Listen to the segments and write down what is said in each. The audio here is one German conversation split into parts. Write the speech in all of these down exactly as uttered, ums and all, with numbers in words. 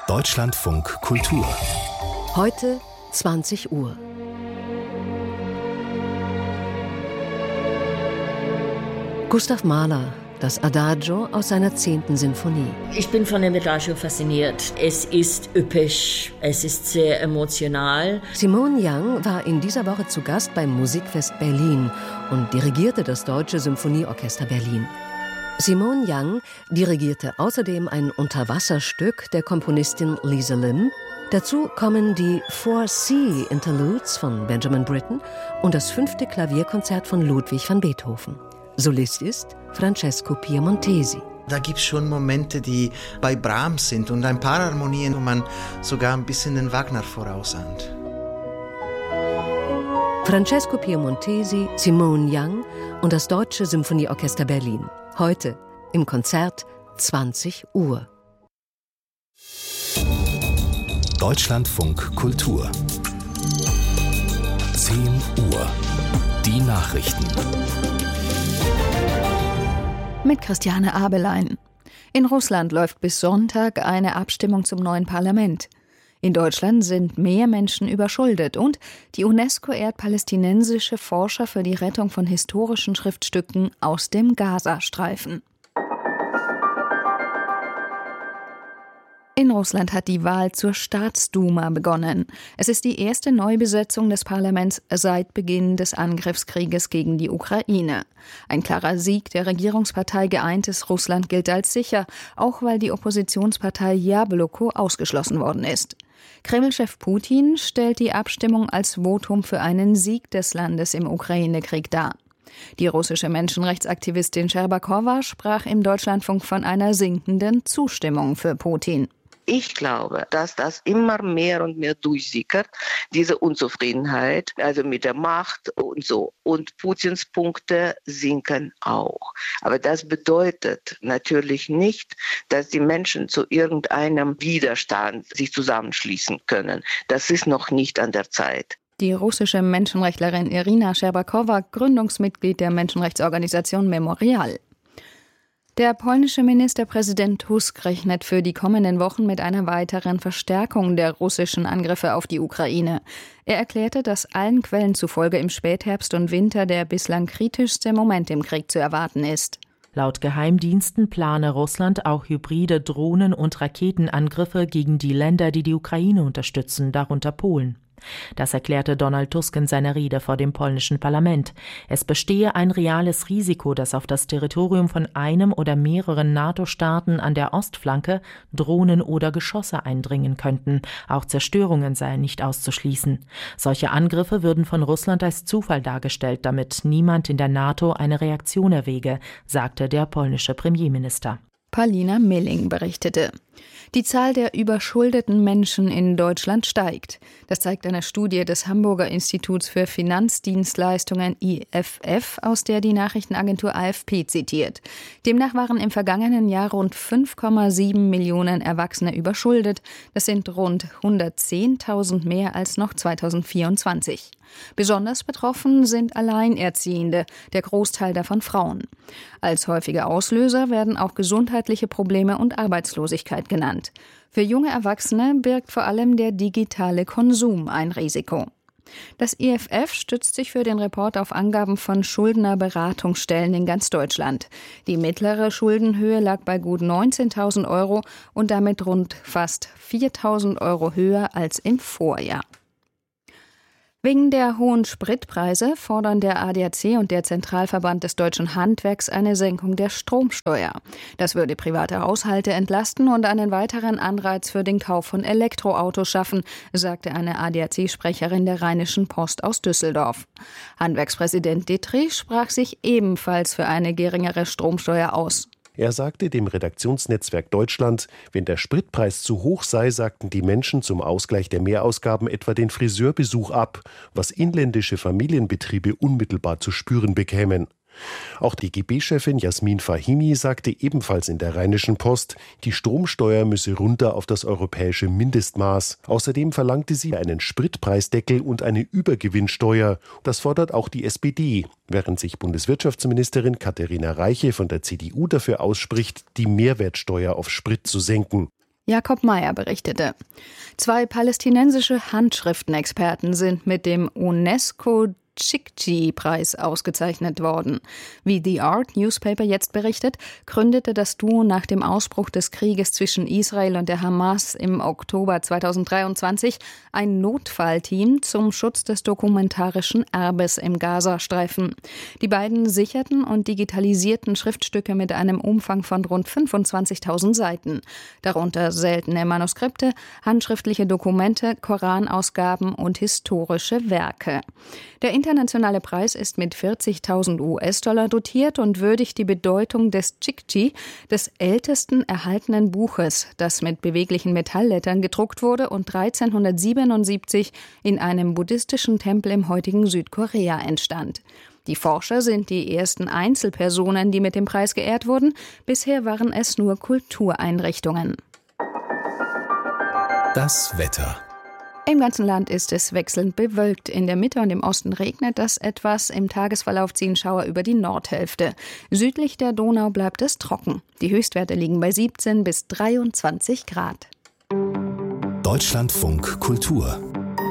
Deutschlandfunk Kultur. Heute zwanzig Uhr. Gustav Mahler, das Adagio aus seiner zehnten Sinfonie. Ich bin von dem Adagio fasziniert. Es ist üppig, es ist sehr emotional. Simone Young war in dieser Woche zu Gast beim Musikfest Berlin und dirigierte das Deutsche Symphonieorchester Berlin. Simone Young dirigierte außerdem ein Unterwasserstück der Komponistin Lisa Lim. Dazu kommen die Four Sea Interludes von Benjamin Britten und das fünfte Klavierkonzert von Ludwig van Beethoven. Solist ist Francesco Piemontesi. Da gibt es schon Momente, die bei Brahms sind und ein paar Harmonien, wo man sogar ein bisschen den Wagner vorausahnt. Francesco Piemontesi, Simone Young und das Deutsche Symphonieorchester Berlin. Heute im Konzert zwanzig Uhr. Deutschlandfunk Kultur. zehn Uhr. Die Nachrichten. Mit Christiane Abelein. In Russland läuft bis Sonntag eine Abstimmung zum neuen Parlament. In Deutschland sind mehr Menschen überschuldet und die UNESCO ehrt palästinensische Forscher für die Rettung von historischen Schriftstücken aus dem Gazastreifen. In Russland hat die Wahl zur Staatsduma begonnen. Es ist die erste Neubesetzung des Parlaments seit Beginn des Angriffskrieges gegen die Ukraine. Ein klarer Sieg der Regierungspartei Geeintes Russland gilt als sicher, auch weil die Oppositionspartei Jabloko ausgeschlossen worden ist. Kreml-Chef Putin stellt die Abstimmung als Votum für einen Sieg des Landes im Ukraine-Krieg dar. Die russische Menschenrechtsaktivistin Scherbakowa sprach im Deutschlandfunk von einer sinkenden Zustimmung für Putin. Ich glaube, dass das immer mehr und mehr durchsickert, diese Unzufriedenheit, also mit der Macht und so. Und Putins Punkte sinken auch. Aber das bedeutet natürlich nicht, dass die Menschen zu irgendeinem Widerstand sich zusammenschließen können. Das ist noch nicht an der Zeit. Die russische Menschenrechtlerin Irina Scherbakowa, Gründungsmitglied der Menschenrechtsorganisation Memorial. Der polnische Ministerpräsident Tusk rechnet für die kommenden Wochen mit einer weiteren Verstärkung der russischen Angriffe auf die Ukraine. Er erklärte, dass allen Quellen zufolge im Spätherbst und Winter der bislang kritischste Moment im Krieg zu erwarten ist. Laut Geheimdiensten plane Russland auch hybride Drohnen- und Raketenangriffe gegen die Länder, die die Ukraine unterstützen, darunter Polen. Das erklärte Donald Tusk in seiner Rede vor dem polnischen Parlament. Es bestehe ein reales Risiko, dass auf das Territorium von einem oder mehreren NATO-Staaten an der Ostflanke Drohnen oder Geschosse eindringen könnten. Auch Zerstörungen seien nicht auszuschließen. Solche Angriffe würden von Russland als Zufall dargestellt, damit niemand in der NATO eine Reaktion erwäge, sagte der polnische Premierminister. Paulina Milling berichtete. Die Zahl der überschuldeten Menschen in Deutschland steigt. Das zeigt eine Studie des Hamburger Instituts für Finanzdienstleistungen I F F, aus der die Nachrichtenagentur A F P zitiert. Demnach waren im vergangenen Jahr rund fünf Komma sieben Millionen Erwachsene überschuldet. Das sind rund hundertzehntausend mehr als noch zweitausendvierundzwanzig. Besonders betroffen sind Alleinerziehende, der Großteil davon Frauen. Als häufige Auslöser werden auch gesundheitliche Probleme und Arbeitslosigkeit genannt. Für junge Erwachsene birgt vor allem der digitale Konsum ein Risiko. Das I F F stützt sich für den Report auf Angaben von Schuldnerberatungsstellen in ganz Deutschland. Die mittlere Schuldenhöhe lag bei gut neunzehntausend Euro und damit rund fast viertausend Euro höher als im Vorjahr. Wegen der hohen Spritpreise fordern der A D A C und der Zentralverband des deutschen Handwerks eine Senkung der Stromsteuer. Das würde private Haushalte entlasten und einen weiteren Anreiz für den Kauf von Elektroautos schaffen, sagte eine A D A C-Sprecherin der Rheinischen Post aus Düsseldorf. Handwerkspräsident Dittrich sprach sich ebenfalls für eine geringere Stromsteuer aus. Er sagte dem Redaktionsnetzwerk Deutschland, wenn der Spritpreis zu hoch sei, sagten die Menschen zum Ausgleich der Mehrausgaben etwa den Friseurbesuch ab, was inländische Familienbetriebe unmittelbar zu spüren bekämen. Auch die G B-Chefin Jasmin Fahimi sagte ebenfalls in der Rheinischen Post, die Stromsteuer müsse runter auf das europäische Mindestmaß. Außerdem verlangte sie einen Spritpreisdeckel und eine Übergewinnsteuer. Das fordert auch die S P D, während sich Bundeswirtschaftsministerin Katharina Reiche von der C D U dafür ausspricht, die Mehrwertsteuer auf Sprit zu senken. Jakob Meyer berichtete. Zwei palästinensische Handschriftenexperten sind mit dem UNESCO Chikchi-Preis ausgezeichnet worden. Wie The Art Newspaper jetzt berichtet, gründete das Duo nach dem Ausbruch des Krieges zwischen Israel und der Hamas im Oktober zweitausenddreiundzwanzig ein Notfallteam zum Schutz des dokumentarischen Erbes im Gazastreifen. Die beiden sicherten und digitalisierten Schriftstücke mit einem Umfang von rund fünfundzwanzigtausend Seiten, darunter seltene Manuskripte, handschriftliche Dokumente, Koranausgaben und historische Werke. Der internationale Preis ist mit vierzigtausend U S-Dollar dotiert und würdigt die Bedeutung des Chikchi, des ältesten erhaltenen Buches, das mit beweglichen Metalllettern gedruckt wurde und dreizehnhundertsiebenundsiebzig in einem buddhistischen Tempel im heutigen Südkorea entstand. Die Forscher sind die ersten Einzelpersonen, die mit dem Preis geehrt wurden. Bisher waren es nur Kultureinrichtungen. Das Wetter. Im ganzen Land ist es wechselnd bewölkt. In der Mitte und im Osten regnet es etwas. Im Tagesverlauf ziehen Schauer über die Nordhälfte. Südlich der Donau bleibt es trocken. Die Höchstwerte liegen bei siebzehn bis dreiundzwanzig Grad. Deutschlandfunk Kultur.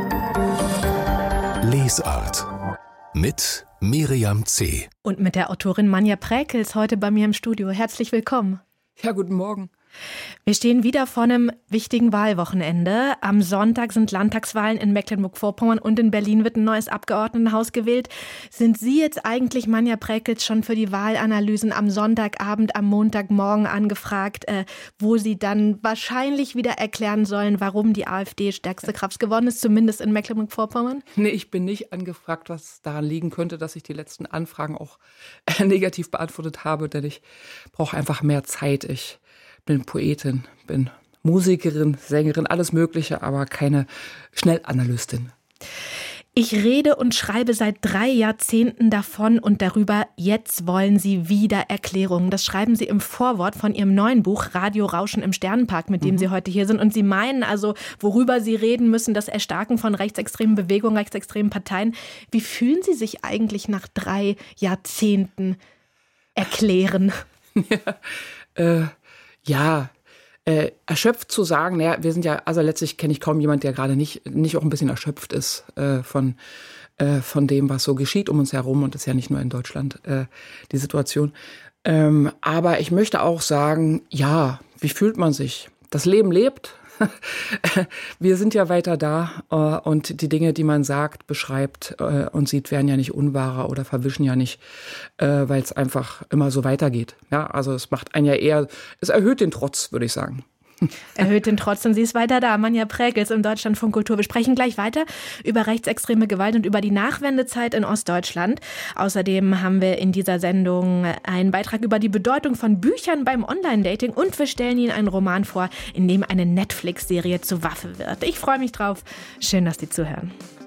Lesart. Mit Miriam C. Und mit der Autorin Manja Präkels heute bei mir im Studio. Herzlich willkommen. Ja, guten Morgen. Wir stehen wieder vor einem wichtigen Wahlwochenende. Am Sonntag sind Landtagswahlen in Mecklenburg-Vorpommern und in Berlin wird ein neues Abgeordnetenhaus gewählt. Sind Sie jetzt eigentlich, Manja Präkels, schon für die Wahlanalysen am Sonntagabend, am Montagmorgen angefragt, äh, wo Sie dann wahrscheinlich wieder erklären sollen, warum die AfD stärkste Kraft geworden ist, zumindest in Mecklenburg-Vorpommern? Nee, ich bin nicht angefragt, was daran liegen könnte, dass ich die letzten Anfragen auch äh, negativ beantwortet habe, denn ich brauche einfach mehr Zeit. Ich bin Poetin, bin Musikerin, Sängerin, alles Mögliche, aber keine Schnellanalystin. Ich rede und schreibe seit drei Jahrzehnten davon und darüber, jetzt wollen Sie wieder Erklärungen. Das schreiben Sie im Vorwort von Ihrem neuen Buch Radio Rauschen im Sternenpark, mit dem mhm. Sie heute hier sind. Und Sie meinen also, worüber Sie reden müssen, das Erstarken von rechtsextremen Bewegungen, rechtsextremen Parteien. Wie fühlen Sie sich eigentlich nach drei Jahrzehnten erklären? Ja, äh, Ja, äh, erschöpft zu sagen, naja, wir sind ja, also letztlich kenne ich kaum jemand, der gerade nicht, nicht auch ein bisschen erschöpft ist äh, von, äh, von dem, was so geschieht um uns herum. Und das ist ja nicht nur in Deutschland äh, die Situation. Ähm, aber ich möchte auch sagen, ja, wie fühlt man sich? Das Leben lebt. Wir sind ja weiter da äh, und die Dinge, die man sagt, beschreibt äh, und sieht, werden ja nicht unwahrer oder verwischen ja nicht, äh, weil es einfach immer so weitergeht. Ja, also es macht einen ja eher, es erhöht den Trotz, würde ich sagen. Erhöht den Trotz und sie ist weiter da. Manja Präkels im Deutschlandfunk Kultur. Wir sprechen gleich weiter über rechtsextreme Gewalt und über die Nachwendezeit in Ostdeutschland. Außerdem haben wir in dieser Sendung einen Beitrag über die Bedeutung von Büchern beim Online-Dating und wir stellen Ihnen einen Roman vor, in dem eine Netflix-Serie zur Waffe wird. Ich freue mich drauf. Schön, dass Sie zuhören.